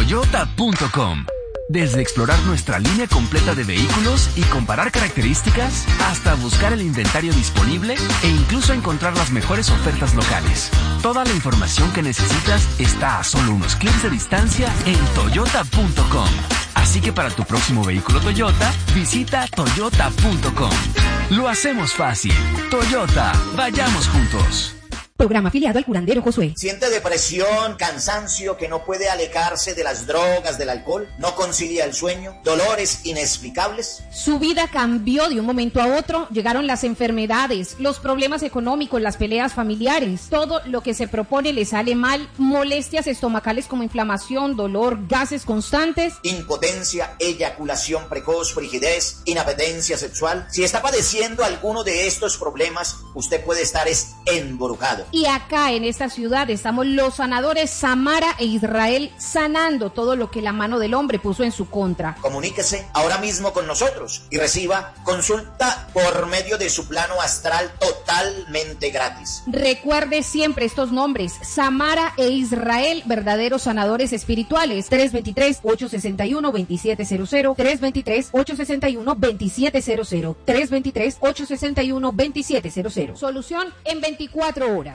Toyota.com. Desde explorar nuestra línea completa de vehículos y comparar características, hasta buscar el inventario disponible e incluso encontrar las mejores ofertas locales. Toda la información que necesitas está a solo unos clics de distancia en Toyota.com. Así que para tu próximo vehículo Toyota, visita Toyota.com. Lo hacemos fácil. Toyota, vayamos juntos. Programa afiliado al curandero Josué. ¿Siente depresión, cansancio, que no puede alejarse de las drogas, del alcohol? ¿No concilia el sueño? ¿Dolores inexplicables? Su vida cambió de un momento a otro. Llegaron las enfermedades, los problemas económicos, las peleas familiares. Todo lo que se propone le sale mal. Molestias estomacales como inflamación, dolor, gases constantes. Impotencia, eyaculación precoz, frigidez, inapetencia sexual. Si está padeciendo alguno de estos problemas, usted puede estar embrujado. Y acá en esta ciudad estamos los sanadores Samara e Israel sanando todo lo que la mano del hombre puso en su contra. Comuníquese ahora mismo con nosotros y reciba consulta por medio de su plano astral totalmente gratis. Recuerde siempre estos nombres: Samara e Israel, verdaderos sanadores espirituales. 323-861-2700, 323-861-2700, 323-861-2700. Solución en 24 horas.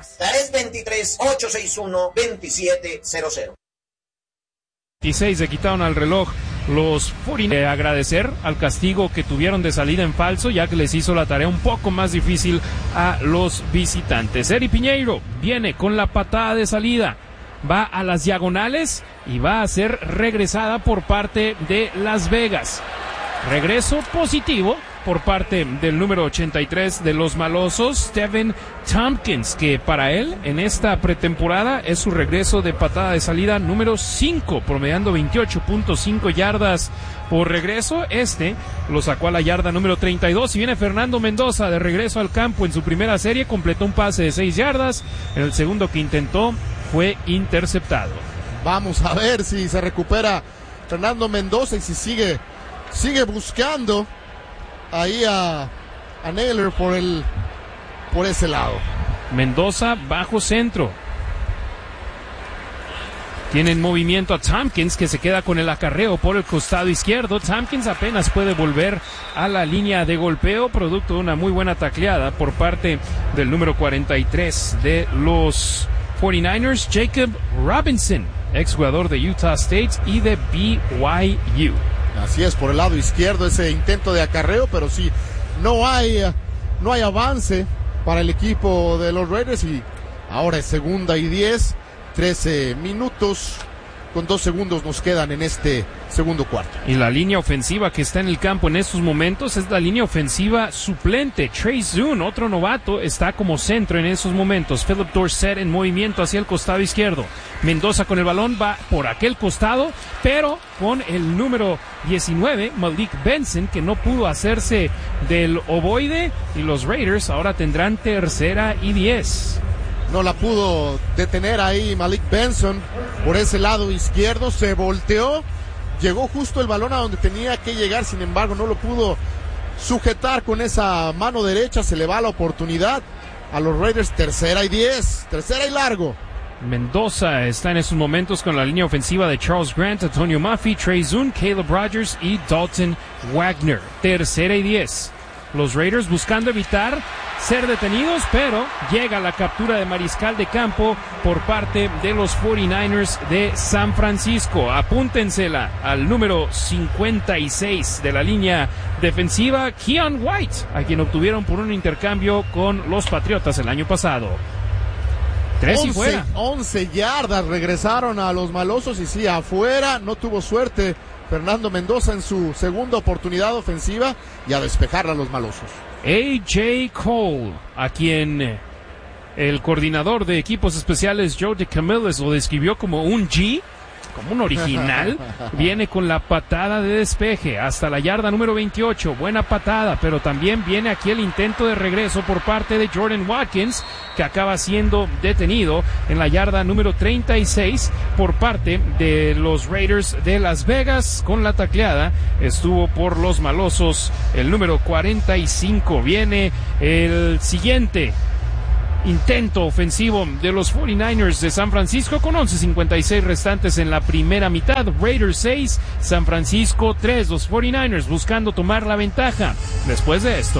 323-861-2700. 16 le quitaron al reloj los 49ers. Agradecer al castigo que tuvieron de salida en falso, ya que les hizo la tarea un poco más difícil a los visitantes. Eri Piñeiro viene con la patada de salida, va a las diagonales y va a ser regresada por parte de Las Vegas. Regreso positivo por parte del número 83 de los malosos, Stephen Tompkins, que para él en esta pretemporada es su regreso de patada de salida número 5, promediando 28.5 yardas por regreso. Lo sacó a la yarda número 32 y viene Fernando Mendoza de regreso al campo en su primera serie, completó un pase de 6 yardas, en el segundo que intentó fue interceptado. Vamos a ver si se recupera Fernando Mendoza y si sigue buscando ahí a Naylor por ese lado. Mendoza bajo centro. Tiene en movimiento a Tompkins, que se queda con el acarreo por el costado izquierdo. Tompkins apenas puede volver a la línea de golpeo, producto de una muy buena tacleada por parte del número 43 de los 49ers, Jacob Robinson, exjugador de Utah State y de BYU. Así es, por el lado izquierdo ese intento de acarreo, pero sí, no hay avance para el equipo de los Raiders y ahora es 2nd y 10, 13 minutos con 2 segundos nos quedan en este segundo cuarto. Y la línea ofensiva que está en el campo en estos momentos es la línea ofensiva suplente. Trey Zoon, otro novato, está como centro en esos momentos. Philip Dorsett en movimiento hacia el costado izquierdo. Mendoza con el balón va por aquel costado, pero con el número 19, Malik Benson, que no pudo hacerse del ovoide, y los Raiders ahora tendrán 3rd y 10. No la pudo detener ahí Malik Benson por ese lado izquierdo, se volteó, llegó justo el balón a donde tenía que llegar, sin embargo no lo pudo sujetar con esa mano derecha, se le va la oportunidad a los Raiders. 3rd y 10, 3rd y largo. Mendoza está en estos momentos con la línea ofensiva de Charles Grant, Antonio Maffey, Trey Zoon, Caleb Rogers y Dalton Wagner. 3rd y 10. Los Raiders buscando evitar ser detenidos, pero llega la captura de mariscal de campo por parte de los 49ers de San Francisco. Apúntensela al número 56 de la línea defensiva, Keon White, a quien obtuvieron por un intercambio con los Patriotas el año pasado. 3 y fuera. 11 yardas regresaron a los malosos y sí, afuera, no tuvo suerte Fernando Mendoza en su segunda oportunidad ofensiva y a despejarla a los malosos. A.J. Cole, a quien el coordinador de equipos especiales Joe DeCamillis lo describió como un G, como un original, viene con la patada de despeje hasta la yarda número 28, buena patada, pero también viene aquí el intento de regreso por parte de Jordan Watkins, que acaba siendo detenido en la yarda número 36 por parte de los Raiders de Las Vegas. Con la tacleada estuvo por los malosos el número 45. Viene el siguiente intento ofensivo de los 49ers de San Francisco con 11:56 restantes en la primera mitad. Raiders 6, San Francisco 3. Los 49ers buscando tomar la ventaja después de esto.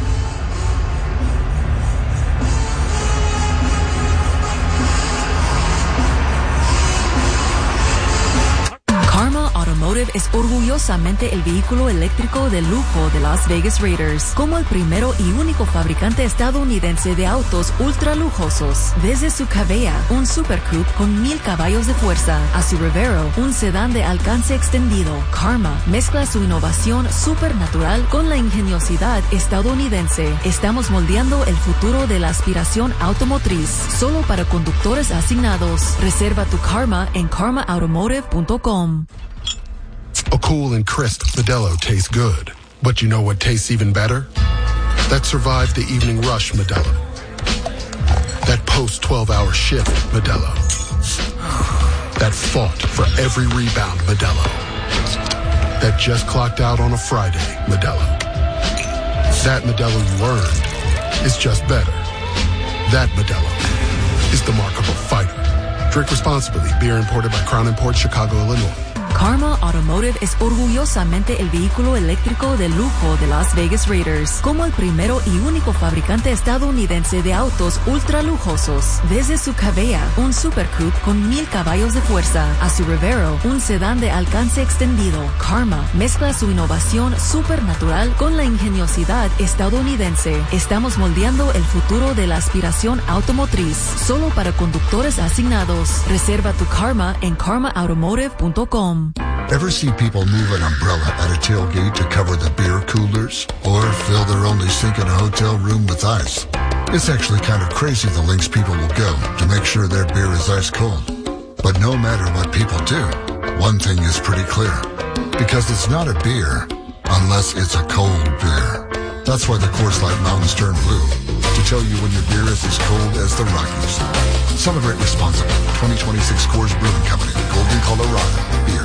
Karma Automotive es orgullosamente el vehículo eléctrico de lujo de Las Vegas Raiders, como el primero y único fabricante estadounidense de autos ultra lujosos. Desde su Cavea, un Super Coupe con 1000 caballos de fuerza, a su Revero, un sedán de alcance extendido, Karma mezcla su innovación supernatural con la ingeniosidad estadounidense. Estamos moldeando el futuro de la aspiración automotriz, solo para conductores asignados. Reserva tu Karma en karmaautomotive.com. A cool and crisp Modelo tastes good. But you know what tastes even better? That survived the evening rush Modelo. That post-12-hour shift Modelo. That fought for every rebound Modelo. That just clocked out on a Friday Modelo. That Modelo you earned is just better. That Modelo is the mark of a fighter. Drink responsibly. Beer imported by Crown Imports, Chicago, Illinois. Karma Automotive es orgullosamente el vehículo eléctrico de lujo de Las Vegas Raiders, como el primero y único fabricante estadounidense de autos ultra lujosos. Desde su Cavea, un Super Coupe con 1000 caballos de fuerza, a su Revero, un sedán de alcance extendido, Karma mezcla su innovación supernatural con la ingeniosidad estadounidense. Estamos moldeando el futuro de la aspiración automotriz, solo para conductores asignados. Reserva tu Karma en karmaautomotive.com. Ever see people move an umbrella at a tailgate to cover the beer coolers? Or fill their only sink in a hotel room with ice? It's actually kind of crazy the lengths people will go to make sure their beer is ice cold. But no matter what people do, one thing is pretty clear. Because it's not a beer unless it's a cold beer. That's why the Coors Light Mountains turn blue. To tell you when your beer is as cold as the Rockies. Celebrate responsibly. 2026 Coors Brewing Company. Golden, Colorado. Beer.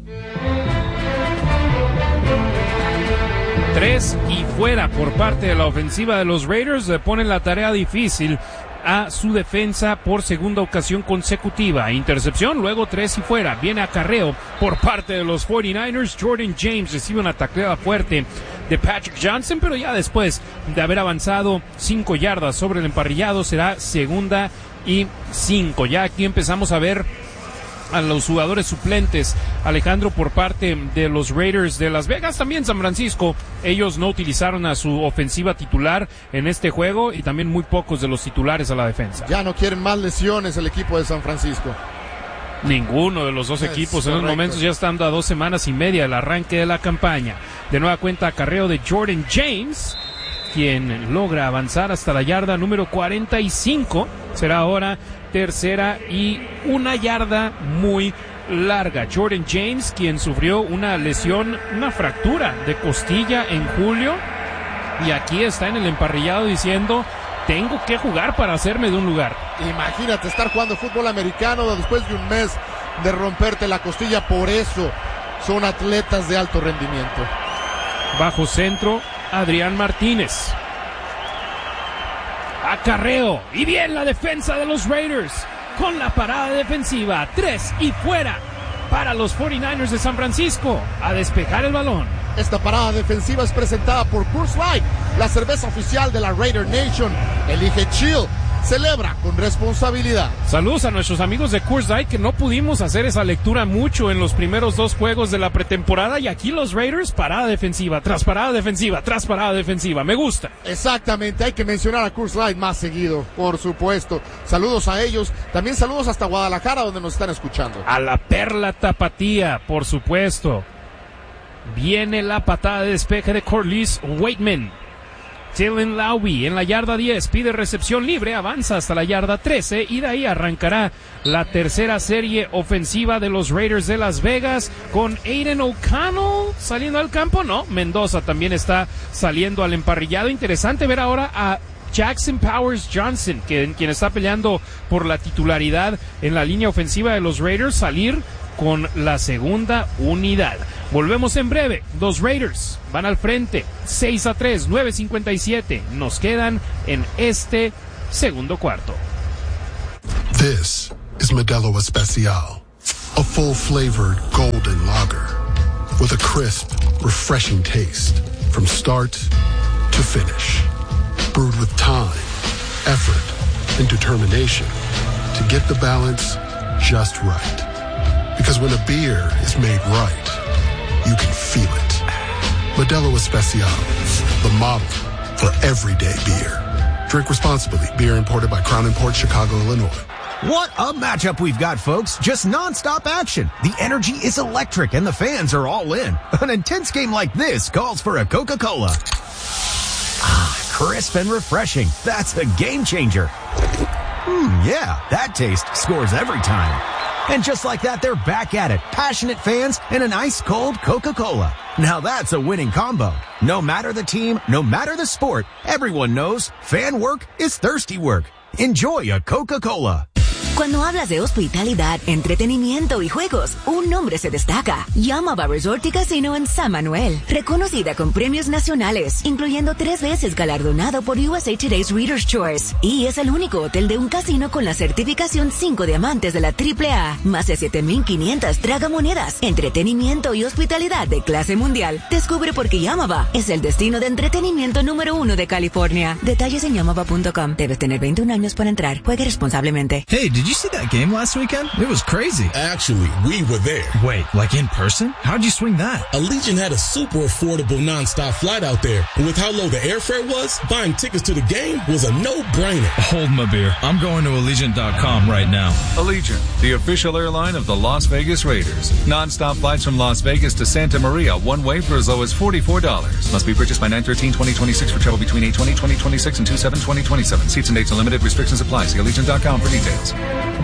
3 y fuera por parte de la ofensiva de los Raiders. Le ponen la tarea difícil a su defensa por segunda ocasión consecutiva. Intercepción, luego 3 y fuera. Viene acarreo por parte de los 49ers. Jordan James recibe una tacleada fuerte de Patrick Johnson, pero ya después de haber avanzado 5 yardas sobre el emparrillado, será segunda y 5. Ya aquí empezamos a ver a los jugadores suplentes, Alejandro, por parte de los Raiders de Las Vegas. También San Francisco, ellos no utilizaron a su ofensiva titular en este juego y también muy pocos de los titulares a la defensa. Ya no quieren más lesiones el equipo de San Francisco. Ninguno de los dos equipos en los momentos, ya estando a 2 semanas y media del arranque de la campaña. De nueva cuenta, acarreo de Jordan James, quien logra avanzar hasta la yarda número 45. Será ahora tercera y 1 yarda muy larga. Jordan James, quien sufrió una lesión, una fractura de costilla en julio, y aquí está en el emparrillado diciendo: tengo que jugar para hacerme de un lugar. Imagínate estar jugando fútbol americano después de un mes de romperte la costilla. Por eso son atletas de alto rendimiento. Bajo centro, Adrián Martínez. Acarreo, y bien la defensa de los Raiders con la parada defensiva. 3 y fuera para los 49ers de San Francisco a despejar el balón. Esta parada defensiva es presentada por Coors Light, la cerveza oficial de la Raider Nation. Elige chill, celebra con responsabilidad. Saludos a nuestros amigos de Coors Light, que no pudimos hacer esa lectura mucho en los primeros 2 juegos de la pretemporada, y aquí los Raiders, parada defensiva, tras parada defensiva, tras parada defensiva. Me gusta. Exactamente, hay que mencionar a Coors Light más seguido, por supuesto. Saludos a ellos, también saludos hasta Guadalajara, donde nos están escuchando. A la Perla Tapatía, por supuesto. Viene la patada de despeje de Corliss Waitman. Jalen Lowry en la yarda 10 pide recepción libre, avanza hasta la yarda 13 y de ahí arrancará la tercera serie ofensiva de los Raiders de Las Vegas, con Aiden O'Connell saliendo al campo. No, Mendoza también está saliendo al emparrillado. Interesante ver ahora a Jackson Powers Johnson, quien está peleando por la titularidad en la línea ofensiva de los Raiders, salir con la segunda unidad. Volvemos en breve. Los Raiders van al frente, 6-3, 9:57 nos quedan en este segundo cuarto. This is Modelo Especial, a full-flavored golden lager with a crisp, refreshing taste from start to finish. Brewed with time, effort, and determination to get the balance just right. Because when a beer is made right, you can feel it. Modelo Especial, the model for everyday beer. Drink responsibly. Beer imported by Crown Imports, Chicago, Illinois. What a matchup we've got, folks. Just nonstop action. The energy is electric and the fans are all in. An intense game like this calls for a Coca-Cola. Ah, crisp and refreshing. That's a game changer. Yeah, that taste scores every time. And just like that, they're back at it. Passionate fans and an ice-cold Coca-Cola. Now that's a winning combo. No matter the team, no matter the sport, everyone knows fan work is thirsty work. Enjoy a Coca-Cola. Cuando hablas de hospitalidad, entretenimiento y juegos, un nombre se destaca. Yamava Resort y Casino en San Manuel. Reconocida con premios nacionales, incluyendo 3 veces galardonado por USA Today's Reader's Choice. Y es el único hotel de un casino con la certificación 5 diamantes de la AAA. Más de 7,500 tragamonedas. Entretenimiento y hospitalidad de clase mundial. Descubre por qué Yamava es el destino de entretenimiento número 1 de California. Detalles en yamava.com. Debes tener 21 años para entrar. Juegue responsablemente. Hey, did you see that game last weekend? It was crazy. Actually, we were there. Wait, like in person? How'd you swing that? Allegiant had a super affordable nonstop flight out there. And with how low the airfare was, buying tickets to the game was a no-brainer. Hold my beer. I'm going to Allegiant.com right now. Allegiant, the official airline of the Las Vegas Raiders. Nonstop flights from Las Vegas to Santa Maria, one way for as low as $44. Must be purchased by 9/13/2026 for travel between 8/20/2026 and 2/7/2027. Seats and dates and limited restrictions apply. See Allegiant.com for details.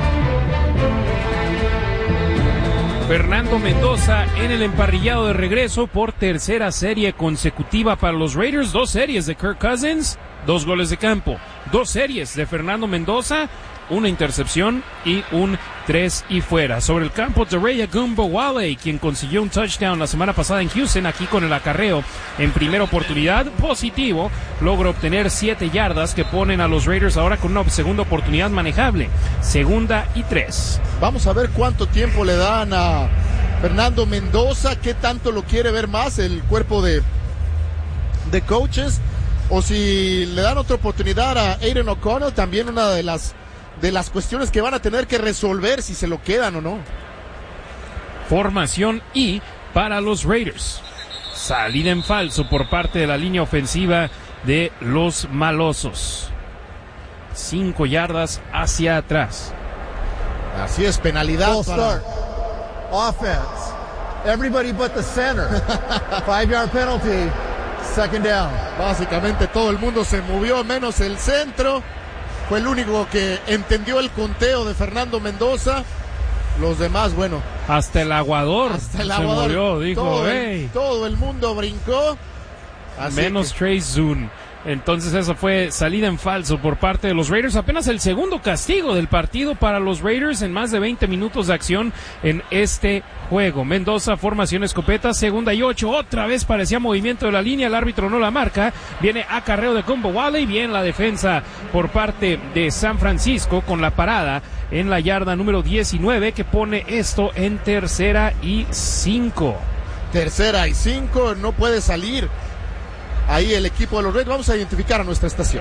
Fernando Mendoza en el emparrillado de regreso por tercera serie consecutiva para los Raiders. 2 series de Kirk Cousins, 2 goles de campo. 2 series de Fernando Mendoza, 1 intercepción y un 3 y fuera. Sobre el campo, Dare Ogunbowale, quien consiguió un touchdown la semana pasada en Houston, aquí con el acarreo en primera oportunidad. Positivo, logra obtener 7 yardas que ponen a los Raiders ahora con una segunda oportunidad manejable. 2nd y 3. Vamos a ver cuánto tiempo le dan a Fernando Mendoza, qué tanto lo quiere ver más el cuerpo de coaches, o si le dan otra oportunidad a Aiden O'Connell, también una de las cuestiones que van a tener que resolver si se lo quedan o no. Formación I para los Raiders. Salida en falso por parte de la línea ofensiva de los malosos. 5 yardas hacia atrás. Así es, penalidad Full start. Offense. Everybody but the center. 5-yard penalty. 2nd down. Básicamente todo el mundo se movió, menos el centro. Fue el único que entendió el conteo de Fernando Mendoza. Los demás, bueno. Hasta el aguador se movió, dijo, todo el mundo brincó. Menos Trey Zoon. Entonces esa fue salida en falso por parte de los Raiders. Apenas el segundo castigo del partido para los Raiders en más de 20 minutos de acción en este juego. Mendoza, formación escopeta, 2nd y 8. Otra vez parecía movimiento de la línea. El árbitro no la marca. Viene acarreo de Ogunbowale y bien la defensa por parte de San Francisco con la parada en la yarda número 19 que pone esto en 3rd y 5. 3rd y 5, no puede salir ahí el equipo de los Raiders. Vamos a identificar a nuestra estación.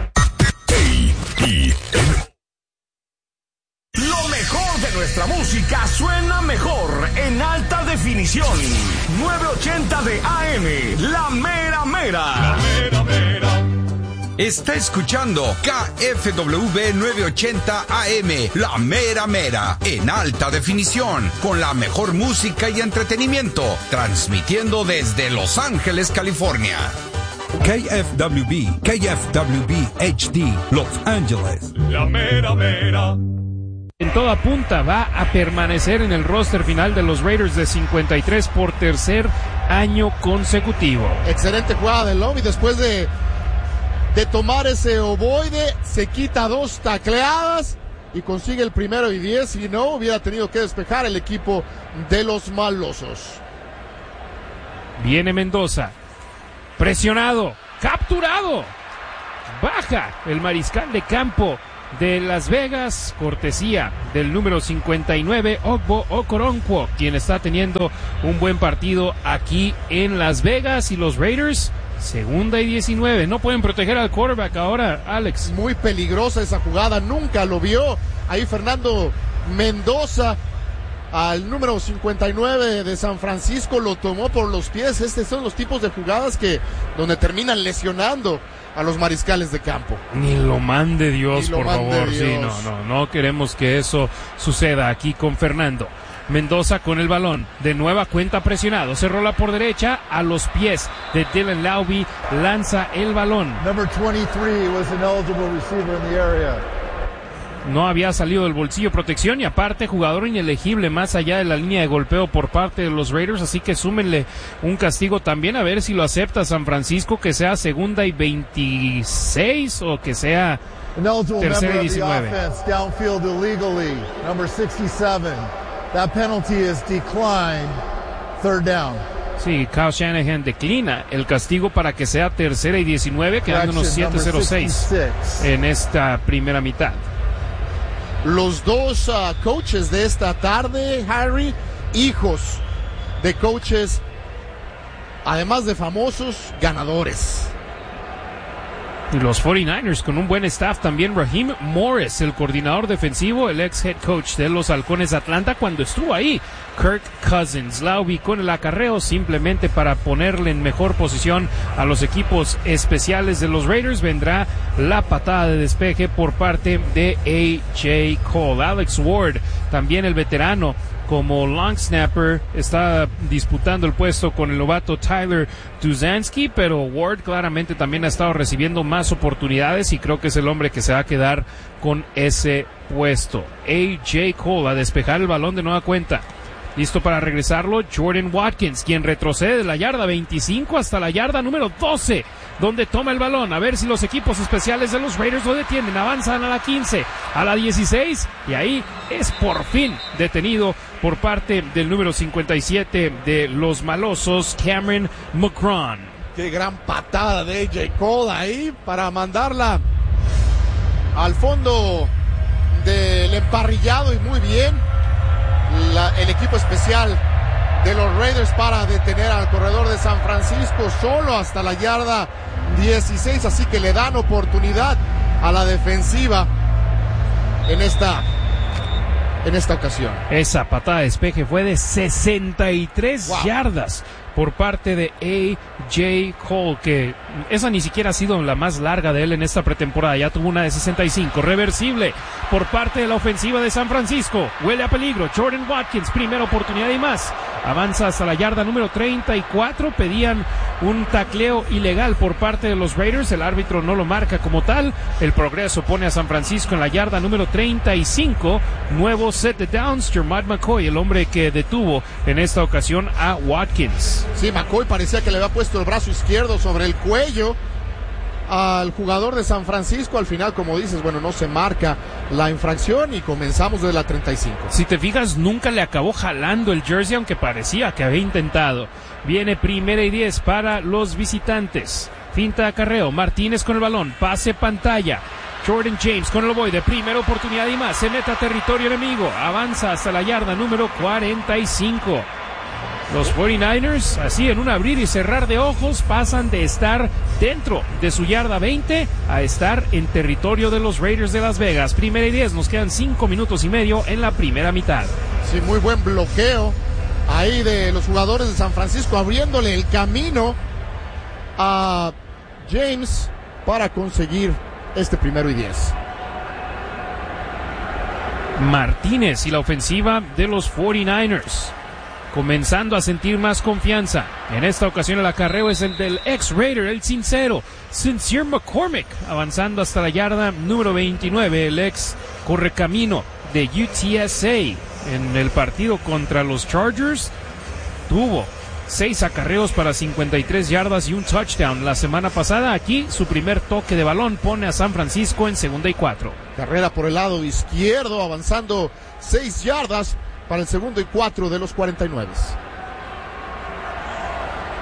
Lo mejor de nuestra música suena mejor en alta definición. 980 de AM, La Mera Mera. La Mera Mera. Está escuchando KFW 980 AM, La Mera Mera, en alta definición, con la mejor música y entretenimiento, transmitiendo desde Los Ángeles, California. KFWB HD, Los Ángeles. La Mera Mera. En toda punta va a permanecer en el roster final de los Raiders de 53 por 3er año consecutivo. Excelente jugada de Lobby después de tomar ese ovoide, se quita 2 tacleadas y consigue el 1º y 10, si no hubiera tenido que despejar el equipo de los malosos. Viene Mendoza, presionado, capturado. baja el mariscal de campo de Las Vegas, cortesía del número 59, Ogbo Okoronkwo, quien está teniendo un buen partido aquí en Las Vegas, y los Raiders, 2nd y 19, no pueden proteger al quarterback ahora, Alex. Muy peligrosa esa jugada, nunca lo vio ahí Fernando Mendoza, al número 59 de San Francisco, lo tomó por los pies. Estos son los tipos de jugadas donde terminan lesionando a los mariscales de campo. Ni lo mande Dios, por favor. Sí, no queremos que eso suceda aquí con Fernando. Mendoza con el balón, de nueva cuenta presionado, se rola por derecha, a los pies de Dylan Laube, lanza el balón. Number 23 was an eligible receiver in the area. No había salido del bolsillo protección y aparte jugador inelegible más allá de la línea de golpeo por parte de los Raiders, así que súmenle un castigo también, a ver si lo acepta San Francisco, que sea 2nd y 26 o que sea 3rd y 19. Downfield illegally, number 67. That penalty is declined. 3rd down. Sí, Kyle Shanahan declina el castigo para que sea 3rd y 19, quedándonos 7:06 en esta primera mitad. Los dos coaches de esta tarde, Harry, hijos de coaches, además de famosos, ganadores. Y los 49ers con un buen staff también. Raheem Morris, el coordinador defensivo, el ex head coach de los Halcones de Atlanta cuando estuvo ahí. Kirk Cousins, Laube con el acarreo simplemente para ponerle en mejor posición a los equipos especiales de los Raiders. Vendrá la patada de despeje por parte de A.J. Cole. Alex Ward, también el veterano, como long snapper, está disputando el puesto con el novato Tyler Tuzansky, pero Ward claramente también ha estado recibiendo más oportunidades y creo que es el hombre que se va a quedar con ese puesto. A.J. Cole a despejar el balón de nueva cuenta. Listo para regresarlo, Jordan Watkins, quien retrocede de la yarda 25 hasta la yarda número 12, donde toma el balón. A ver si los equipos especiales de los Raiders lo detienen. Avanzan a la 15, a la 16, y ahí es por fin detenido por parte del número 57 de los malosos, Cameron McCron. Qué gran patada de A.J. Cole ahí para mandarla al fondo del emparrillado, y muy bien el equipo especial de los Raiders para detener al corredor de San Francisco solo hasta la yarda 16, así que le dan oportunidad a la defensiva en esta ocasión. Esa patada de despeje fue de 63 yardas por parte de A.J. Cole, que esa ni siquiera ha sido la más larga de él en esta pretemporada. Ya tuvo una de 65, reversible por parte de la ofensiva de San Francisco. Huele a peligro, Jordan Watkins, primera oportunidad y más. Avanza hasta la yarda número 34, pedían un tacleo ilegal por parte de los Raiders, el árbitro no lo marca como tal. El progreso pone a San Francisco en la yarda número 35, nuevo set de downs. Jermad McCoy, el hombre que detuvo en esta ocasión a Watkins. Sí, McCoy parecía que le había puesto el brazo izquierdo sobre el cuello al jugador de San Francisco. Al final, como dices, bueno, no se marca la infracción y comenzamos desde la 35. Si te fijas, nunca le acabó jalando el jersey, aunque parecía que había intentado. Viene 1st y 10 para los visitantes. Finta de acarreo, Martínez con el balón, pase pantalla. Jordan James con el ovoide, primera oportunidad y más, se mete a territorio enemigo, avanza hasta la yarda número 45. Los 49ers, así en un abrir y cerrar de ojos, pasan de estar dentro de su yarda 20 a estar en territorio de los Raiders de Las Vegas. 1st y 10, nos quedan 5 minutos y medio en la primera mitad. Sí, muy buen bloqueo ahí de los jugadores de San Francisco, abriéndole el camino a James para conseguir este 1st y 10. Martínez y la ofensiva de los 49ers comenzando a sentir más confianza. En esta ocasión el acarreo es el del ex-Raider, el sincero, Sincere McCormick, avanzando hasta la yarda número 29, el ex correcamino de UTSA. En el partido contra los Chargers tuvo 6 acarreos para 53 yardas y un touchdown. La semana pasada aquí su primer toque de balón pone a San Francisco en 2nd y 4. Carrera por el lado izquierdo, avanzando 6 yardas para el 2nd y 4 de los 49.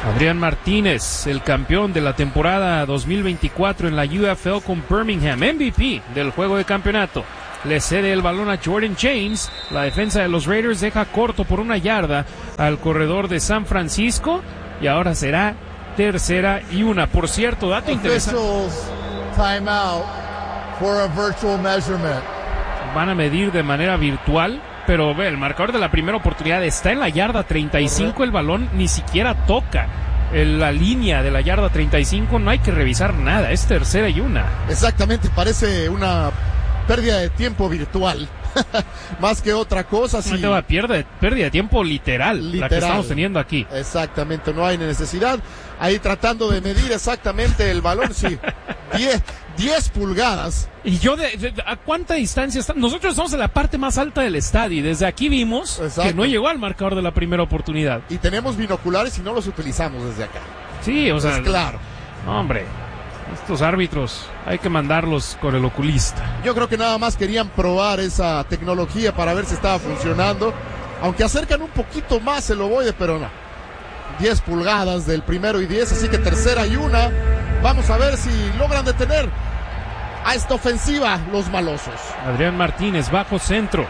Adrián Martínez, el campeón de la temporada 2024 en la UFL con Birmingham, MVP del juego de campeonato. Le cede el balón a Jordan James. La defensa de los Raiders deja corto por 1 yarda al corredor de San Francisco. Y ahora será 3rd y 1. Por cierto, dato interesante. Timeout for a virtual measurement. Van a medir de manera virtual. Pero ve, el marcador de la primera oportunidad está en la yarda 35. Correcto. El balón ni siquiera toca la línea de la yarda 35. No hay que revisar nada. Es 3rd y 1. Exactamente, parece una pérdida de tiempo virtual. Más que otra cosa. Sí. Pérdida de tiempo literal, la que estamos teniendo aquí. Exactamente, no hay necesidad. Ahí tratando de medir exactamente el balón, sí. 10 pulgadas. Y yo, ¿a cuánta distancia está? Nosotros estamos en la parte más alta del estadio y desde aquí vimos que no llegó al marcador de la primera oportunidad. Y tenemos binoculares y no los utilizamos desde acá. Sí, o sea. Pues claro. No, hombre. Estos árbitros hay que mandarlos con el oculista. Yo creo que nada más querían probar esa tecnología para ver si estaba funcionando. Aunque acercan un poquito más el ovoide, pero no. 10 pulgadas del 1st y 10, así que 3rd y 1. Vamos a ver si logran detener a esta ofensiva los malosos. Adrián Martínez, bajo centro.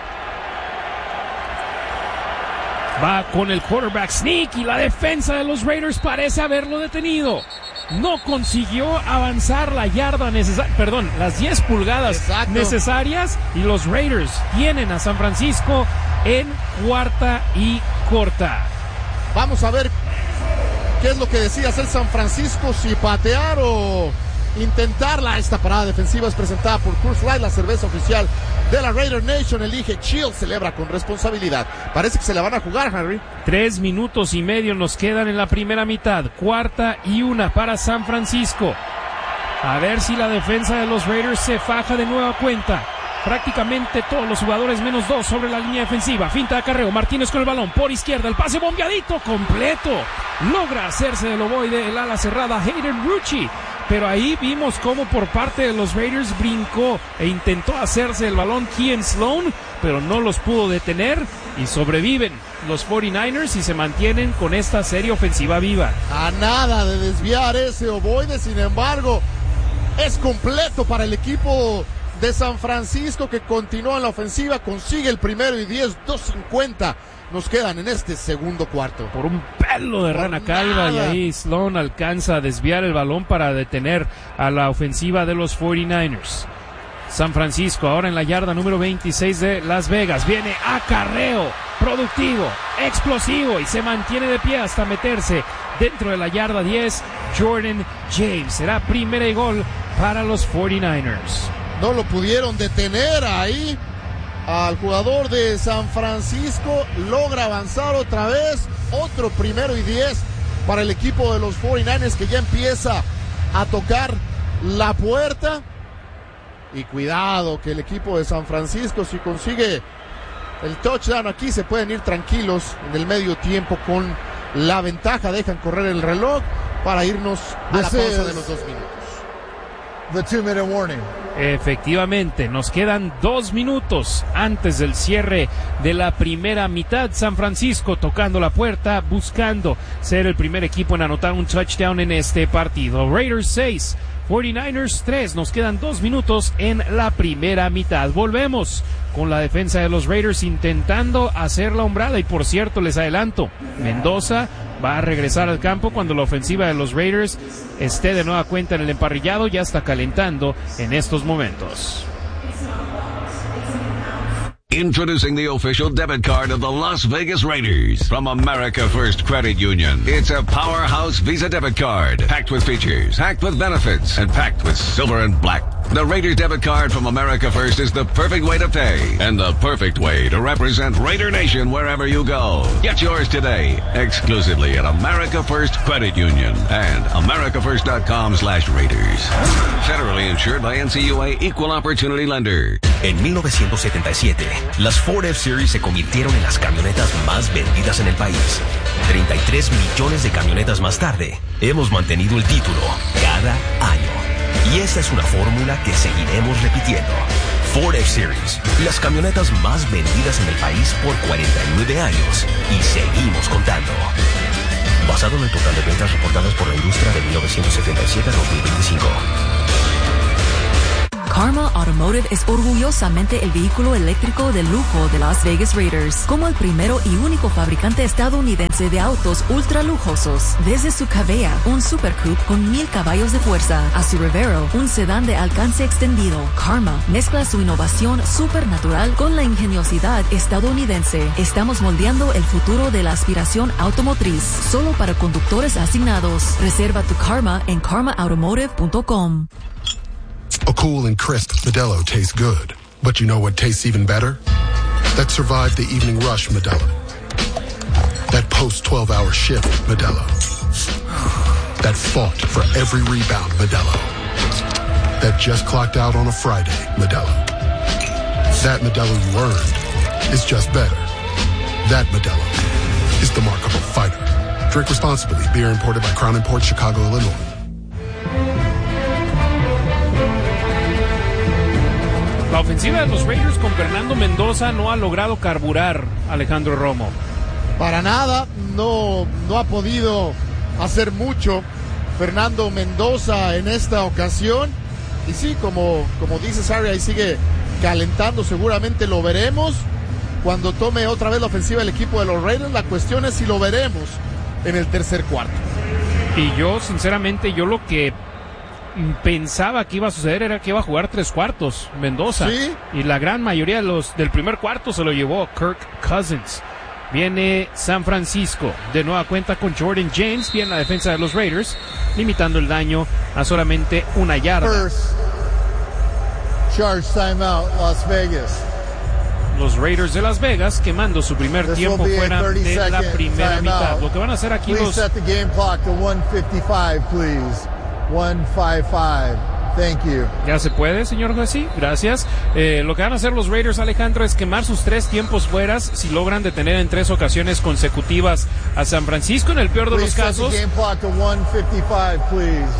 Va con el quarterback sneak y la defensa de los Raiders parece haberlo detenido. No consiguió avanzar la yarda necesaria, las 10 pulgadas necesarias, y los Raiders tienen a San Francisco en 4ª y corta. Vamos a ver qué es lo que decide hacer San Francisco, si patear o intentarla. Esta parada defensiva es presentada por Coors Light, la cerveza oficial de la Raider Nation. Elige chill, celebra con responsabilidad. Parece que se la van a jugar, Harry. 3 minutos y medio nos quedan en la primera mitad. 4ª y 1 para San Francisco. A ver si la defensa de los Raiders se faja de nueva cuenta. Prácticamente todos los jugadores menos 2 sobre la línea defensiva. Finta de acarreo, Martínez con el balón por izquierda, el pase bombeadito completo. Logra hacerse del ovoide el ala cerrada Hayden Rucci. Pero ahí vimos cómo por parte de los Raiders brincó e intentó hacerse el balón Kean Sloan, pero no los pudo detener y sobreviven los 49ers y se mantienen con esta serie ofensiva viva. A nada de desviar ese ovoide, sin embargo, es completo para el equipo de San Francisco, que continúa en la ofensiva, consigue el 1st y 10, 2:50 nos quedan en este segundo cuarto. Por un pelo de rana calva, y ahí Sloan alcanza a desviar el balón para detener a la ofensiva de los 49ers. San Francisco ahora en la yarda número 26 de Las Vegas. Viene acarreo productivo, explosivo, y se mantiene de pie hasta meterse dentro de la yarda 10. Jordan James. Será 1st y gol para los 49ers. No lo pudieron detener ahí al jugador de San Francisco. Logra avanzar otra vez. Otro 1st y 10 para el equipo de los 49ers, que ya empieza a tocar la puerta. Y cuidado que el equipo de San Francisco, si consigue el touchdown aquí, se pueden ir tranquilos en el medio tiempo con la ventaja. Dejan correr el reloj para irnos a la pausa de los 2 minutos. The 2-minute warning. Efectivamente, nos quedan 2 minutos antes del cierre de la primera mitad. San Francisco tocando la puerta, buscando ser el primer equipo en anotar un touchdown en este partido. Raiders 6, 49ers 3. Nos quedan 2 minutos en la primera mitad. Volvemos con la defensa de los Raiders intentando hacer la hombrada. Y por cierto, les adelanto, Mendoza va a regresar al campo cuando la ofensiva de los Raiders esté de nueva cuenta en el emparrillado. Ya está calentando en estos momentos. Introducing the official debit card of the Las Vegas Raiders from America First Credit Union. It's a powerhouse Visa debit card, packed with features, packed with benefits, and packed with silver and black. The Raiders debit card from America First is the perfect way to pay and the perfect way to represent Raider Nation wherever you go. Get yours today, exclusively at America First Credit Union and americafirst.com/Raiders. Federally insured by NCUA Equal Opportunity Lender. En 1977, las Ford F-Series se convirtieron en las camionetas más vendidas en el país. 33 millones de camionetas más tarde, hemos mantenido el título cada año. Y esta es una fórmula que seguiremos repitiendo. Ford F-Series, las camionetas más vendidas en el país por 49 años. Y seguimos contando. basado en el total de ventas reportadas por la industria de 1977 a 2025. Karma Automotive es orgullosamente el vehículo eléctrico de lujo de Las Vegas Raiders, como el primero y único fabricante estadounidense de autos ultra lujosos. Desde su Cavea, un Super Coupe con 1000 caballos de fuerza, a su Revero, un sedán de alcance extendido, Karma mezcla su innovación supernatural con la ingeniosidad estadounidense. Estamos moldeando el futuro de la aspiración automotriz, solo para conductores asignados. Reserva tu Karma en karmaautomotive.com. A cool and crisp Modelo tastes good. But you know what tastes even better? That survived the evening rush Modelo. That post-12-hour shift Modelo. That fought for every rebound Modelo. That just clocked out on a Friday Modelo. That Modelo you earned is just better. That Modelo is the mark of a fighter. Drink responsibly. Beer imported by Crown Imports, Chicago, Illinois. La ofensiva de los Raiders con Fernando Mendoza no ha logrado carburar, Alejandro Romo. Para nada, no ha podido hacer mucho Fernando Mendoza en esta ocasión. Y sí, como dice Sarri, ahí sigue calentando, seguramente lo veremos cuando tome otra vez la ofensiva el equipo de los Raiders. La cuestión es si lo veremos en el tercer cuarto. Y yo, sinceramente, lo que pensaba que iba a suceder era que iba a jugar 3 cuartos Mendoza. ¿Sí? Y la gran mayoría del primer cuarto se lo llevó Kirk Cousins. Viene San Francisco de nueva cuenta con Jordan James, bien la defensa de los Raiders, limitando el daño a solamente 1 yarda. First charge timeout, Las Vegas. Los Raiders de Las Vegas quemando su primer tiempo fuera de la primera mitad. Lo que van a hacer aquí Please set the game clock to 1:55, please. 1:55. Thank you. Ya se puede, señor José. Gracias. Lo que van a hacer los Raiders, Alejandro, es quemar sus 3 tiempos fueras si logran detener en 3 ocasiones consecutivas a San Francisco. En el peor de los casos. Set the game clock to 1:55, please.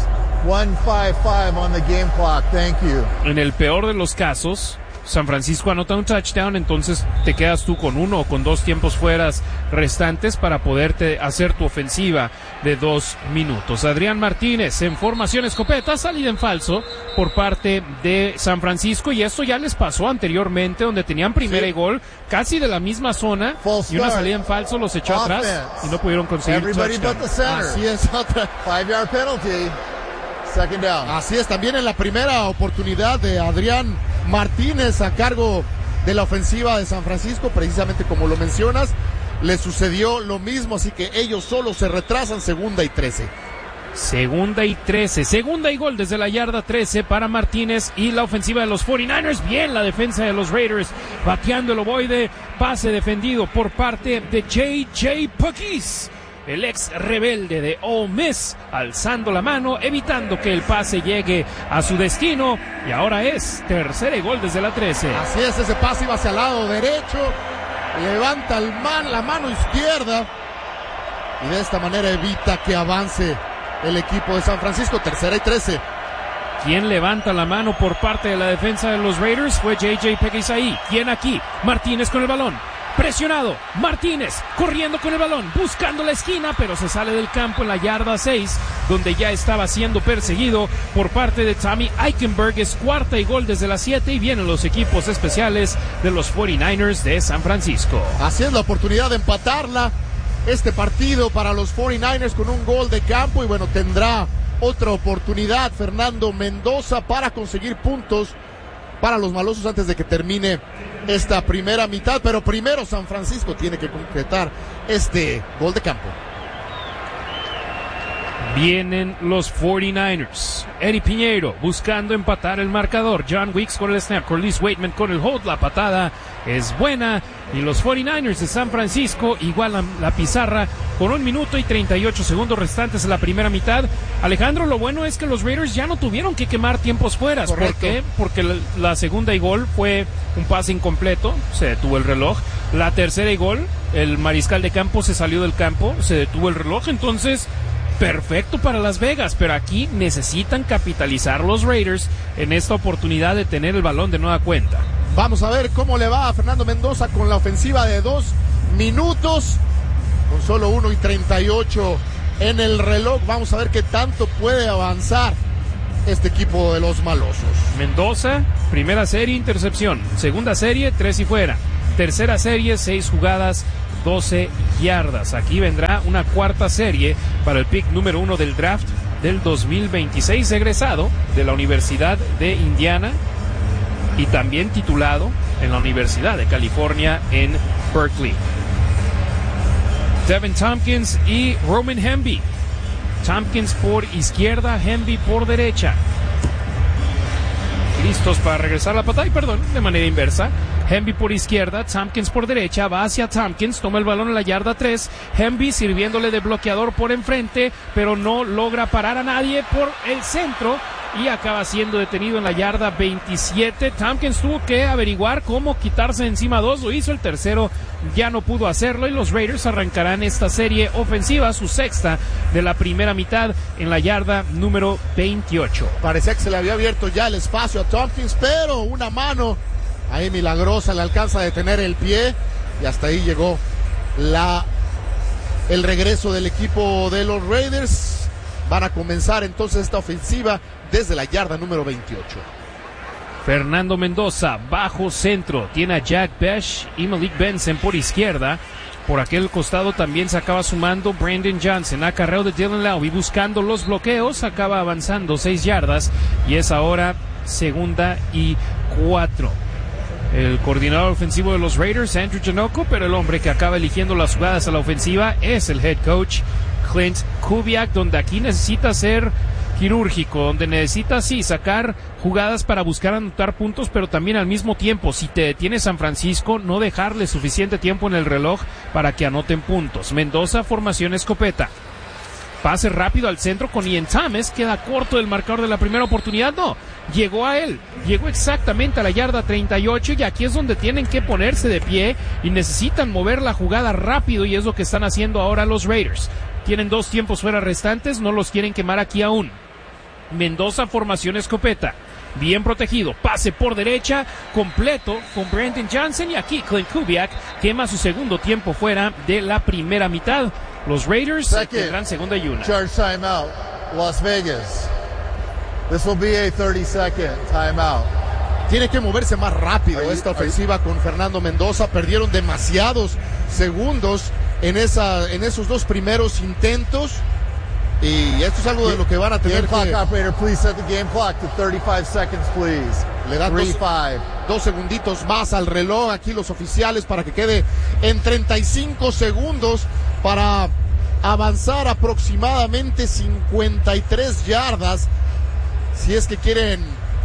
1:55 on the game clock. Thank you. En el peor de los casos, San Francisco anota un touchdown, entonces te quedas tú con 1 o con 2 tiempos fueras restantes para poderte hacer tu ofensiva de 2 minutos. Adrián Martínez en formación escopeta, salida en falso por parte de San Francisco, y esto ya les pasó anteriormente, donde tenían primera y gol casi de la misma zona, y una salida en falso los echó atrás y no pudieron conseguir touchdown. Así es, otra 5-yard penalty. Second down. Así es, también en la primera oportunidad de Adrián Martínez a cargo de la ofensiva de San Francisco, precisamente como lo mencionas, le sucedió lo mismo, así que ellos solo se retrasan. 2nd y 13. 2nd y 13, 2nd y gol desde la yarda 13 para Martínez y la ofensiva de los 49ers. Bien la defensa de los Raiders, bateando el ovoide, pase defendido por parte de J.J. Puckis, el ex rebelde de Ole Miss, alzando la mano, evitando que el pase llegue a su destino, y ahora es 3rd y gol desde la 13. Así es, ese pase iba hacia el lado derecho, levanta la mano izquierda, y de esta manera evita que avance el equipo de San Francisco. 3rd y 13. ¿Quién levanta la mano por parte de la defensa de los Raiders? Fue J.J. Puckis ahí. ¿Quién aquí? Martínez con el balón. Presionado, Martínez corriendo con el balón, buscando la esquina, pero se sale del campo en la yarda 6, donde ya estaba siendo perseguido por parte de Tommy Eichenberg. Es 4th y gol desde la 7, y vienen los equipos especiales de los 49ers de San Francisco. Así es, la oportunidad de empatarla este partido para los 49ers con un gol de campo, y bueno, tendrá otra oportunidad Fernando Mendoza para conseguir puntos para los malosos antes de que termine esta primera mitad, pero primero San Francisco tiene que concretar este gol de campo. Vienen los 49ers. Eddie Piñeiro buscando empatar el marcador. John Weeks con el snap. Corliss Waitman con el hold. La patada es buena. Y los 49ers de San Francisco igualan la pizarra con 1 minuto y 38 segundos restantes en la primera mitad. Alejandro, lo bueno es que los Raiders ya no tuvieron que quemar tiempos fuera. ¿Por qué? Porque la 2nd y gol fue un pase incompleto. Se detuvo el reloj. La 3rd y gol, el mariscal de campo se salió del campo. Se detuvo el reloj. Entonces, perfecto para Las Vegas, pero aquí necesitan capitalizar los Raiders en esta oportunidad de tener el balón de nueva cuenta. Vamos a ver cómo le va a Fernando Mendoza con la ofensiva de 2 minutos, con solo 1 y 38 en el reloj. Vamos a ver qué tanto puede avanzar este equipo de los malosos. Mendoza, primera serie, intercepción. Segunda serie, 3 y fuera. Tercera serie, 6 jugadas, 12 yardas. Aquí vendrá una cuarta serie para el pick número 1 del draft del 2026, egresado de la Universidad de Indiana y también titulado en la Universidad de California en Berkeley. Devin Tompkins y Roman Hemby. Tompkins por izquierda, Hemby por derecha. Listos para regresar la patada, de manera inversa. Hemby por izquierda, Tompkins por derecha, va hacia Tompkins, toma el balón en la yarda 3, Hemby sirviéndole de bloqueador por enfrente, pero no logra parar a nadie por el centro y acaba siendo detenido en la yarda 27. Tompkins tuvo que averiguar cómo quitarse encima 2, lo hizo, el tercero ya no pudo hacerlo y los Raiders arrancarán esta serie ofensiva, su sexta de la primera mitad, en la yarda número 28. Parecía que se le había abierto ya el espacio a Tompkins, pero una mano ahí milagrosa le alcanza a detener el pie y hasta ahí llegó el regreso del equipo de los Raiders. Van a comenzar entonces esta ofensiva desde la yarda número 28. Fernando Mendoza, bajo centro, tiene a Jack Besh y Malik Benson por izquierda. Por aquel costado también se acaba sumando Brandon Johnson, acarreo de Dylan Lowry buscando los bloqueos, acaba avanzando 6 yardas y es ahora segunda y 4. El coordinador ofensivo de los Raiders, Andrew Janocko, pero el hombre que acaba eligiendo las jugadas a la ofensiva es el head coach Clint Kubiak, donde aquí necesita ser quirúrgico, donde necesita sí sacar jugadas para buscar anotar puntos, pero también al mismo tiempo, si te detiene San Francisco, no dejarle suficiente tiempo en el reloj para que anoten puntos. Mendoza, formación escopeta. Pase rápido al centro con Ian Thomas, queda corto del marcador de la primera oportunidad, no, llegó a él, llegó exactamente a la yarda 38 y aquí es donde tienen que ponerse de pie y necesitan mover la jugada rápido y es lo que están haciendo ahora los Raiders. Tienen 2 tiempos fuera restantes, no los quieren quemar aquí aún. Mendoza, formación escopeta, bien protegido, pase por derecha, completo con Brandon Johnson y aquí Clint Kubiak quema su segundo tiempo fuera de la primera mitad. Los Raiders tendrán segunda y 1. Charge timeout, Las Vegas. This will be a 30-second timeout. Tiene que moverse más rápido esta ofensiva con Fernando Mendoza. Perdieron demasiados segundos en esos 2 primeros intentos. Y esto es algo de lo que van a tener game clock operator, please set the game clock to 35 seconds, please. Le da 2 segunditos más al reloj aquí los oficiales para que quede en 35 segundos para avanzar aproximadamente 53 yardas. Si es que quieren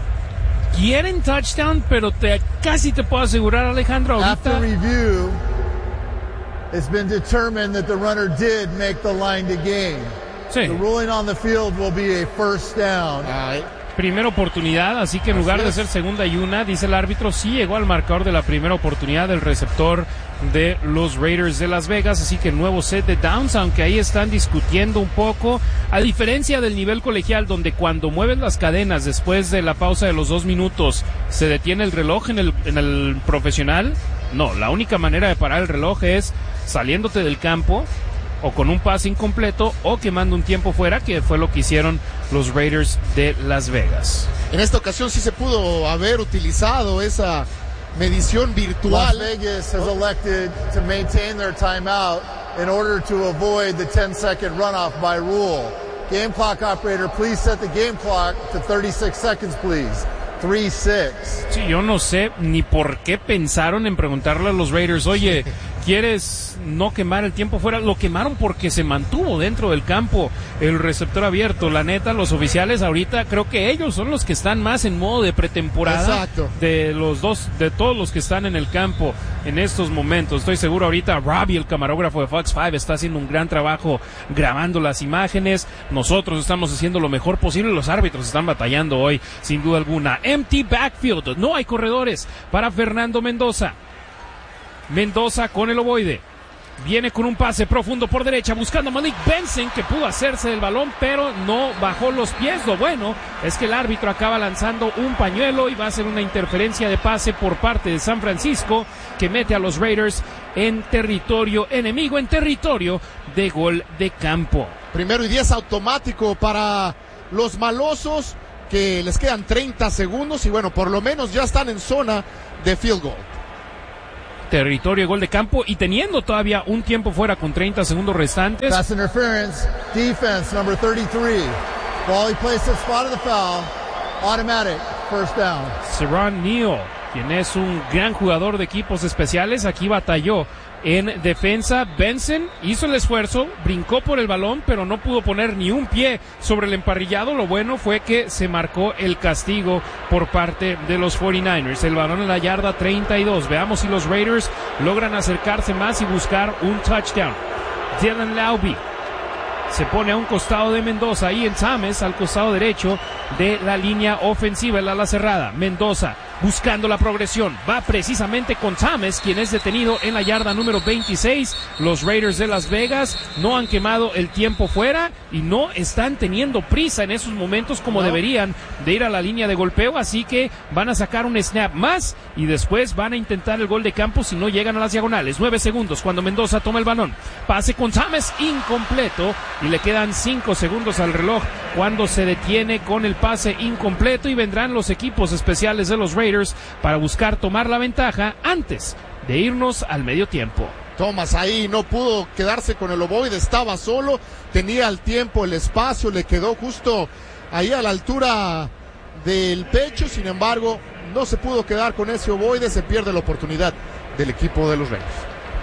touchdown, pero casi te puedo asegurar, Alejandro, ahorita. After review, it's been determined that the runner did make the line to gain. Sí. The ruling on the field will be a first down. Primera oportunidad, así que en lugar de ser segunda y 1, dice el árbitro, sí llegó al marcador de la primera oportunidad del receptor de los Raiders de Las Vegas, así que nuevo set de downs, aunque ahí están discutiendo un poco, a diferencia del nivel colegial, donde cuando mueven las cadenas después de la pausa de los 2 minutos, se detiene el reloj en el profesional. No, la única manera de parar el reloj es saliéndote del campo, o con un pase incompleto, o quemando un tiempo fuera, que fue lo que hicieron los Raiders de Las Vegas. En esta ocasión sí se pudo haber utilizado esa medición virtual. Las Vegas has elected to maintain their timeout in order to avoid the 10-second runoff by rule. Game clock operator, please set the game clock to 36 seconds, please. 3-6. Sí, yo no sé ni por qué pensaron en preguntarle a los Raiders, oye, ¿quieres no quemar el tiempo fuera? Lo quemaron porque se mantuvo dentro del campo el receptor abierto. La neta, los oficiales ahorita creo que ellos son los que están más en modo de pretemporada. Exacto. De todos los que están en el campo en estos momentos. Estoy seguro ahorita Robbie, el camarógrafo de Fox 5, está haciendo un gran trabajo grabando las imágenes. Nosotros estamos haciendo lo mejor posible. Los árbitros están batallando hoy, sin duda alguna. Empty backfield, no hay corredores para Fernando Mendoza. Mendoza con el ovoide. Viene con un pase profundo por derecha buscando a Malik Benson, que pudo hacerse del balón pero no bajó los pies. Lo bueno es que el árbitro acaba lanzando un pañuelo y va a ser una interferencia de pase por parte de San Francisco, que mete a los Raiders en territorio enemigo, en territorio de gol de campo. 1º y 10 automático para los malosos, que les quedan 30 segundos y bueno, por lo menos ya están en zona de field goal. Territorio de gol de campo y teniendo todavía un tiempo fuera con 30 segundos restantes. Pass interference, defense number 33. Ball he placed at spot of the foul. Automatic, first down. Serron Neal, quien es un gran jugador de equipos especiales, aquí batalló en defensa. Benson hizo el esfuerzo, brincó por el balón, pero no pudo poner ni un pie sobre el emparrillado. Lo bueno fue que se marcó el castigo por parte de los 49ers. El balón en la yarda 32. Veamos si los Raiders logran acercarse más y buscar un touchdown. Dylan Laube se pone a un costado de Mendoza, ahí en Sames, al costado derecho de la línea ofensiva, el ala cerrada. Mendoza buscando la progresión, va precisamente con Sames, quien es detenido en la yarda número 26. Los Raiders de Las Vegas no han quemado el tiempo fuera y no están teniendo prisa en esos momentos como deberían de ir a la línea de golpeo, así que van a sacar un snap más y después van a intentar el gol de campo si no llegan a las diagonales. 9 segundos cuando Mendoza toma el balón, pase con Sames, incompleto, y le quedan 5 segundos al reloj cuando se detiene con el pase incompleto, y vendrán los equipos especiales de los Raiders para buscar tomar la ventaja antes de irnos al medio tiempo. Thomas ahí no pudo quedarse con el ovoide, estaba solo, tenía el tiempo, el espacio, le quedó justo ahí a la altura del pecho, sin embargo no se pudo quedar con ese ovoide, se pierde la oportunidad del equipo de los Raiders.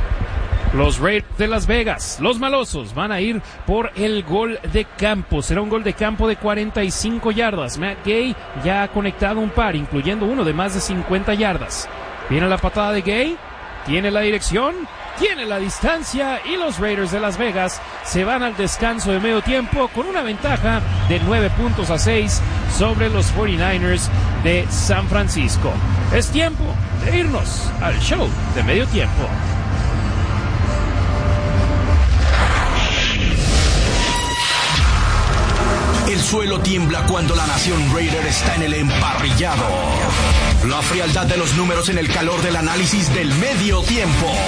Los Raiders de Las Vegas, los malosos, van a ir por el gol de campo. Será un gol de campo de 45 yardas. Matt Gay ya ha conectado un par, incluyendo uno de más de 50 yardas. Viene la patada de Gay, tiene la dirección, tiene la distancia, y los Raiders de Las Vegas se van al descanso de medio tiempo con una ventaja de 9-6 sobre los 49ers de San Francisco. Es tiempo de irnos al show de medio tiempo. El suelo tiembla cuando la nación Raider está en el emparrillado. La frialdad de los números en el calor del análisis del medio tiempo.